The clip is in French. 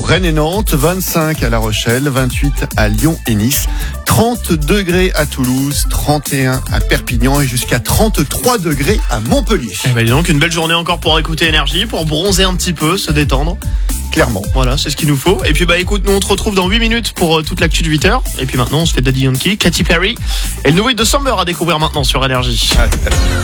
pour Rennes et Nantes, 25 à La Rochelle, 28 à Lyon et Nice, 30 degrés à Toulouse, 31 à Perpignan et jusqu'à 33 degrés à Montpellier. Et bah dis donc, une belle journée encore pour écouter Énergie, pour bronzer un petit peu, se détendre. Clairement. Voilà, c'est ce qu'il nous faut. Et puis bah écoute, nous on te retrouve dans 8 minutes pour toute l'actu de 8h. Et puis maintenant on se fait Daddy Yankee, Katy Perry et le nouveau hit de Summer à découvrir maintenant sur Énergie.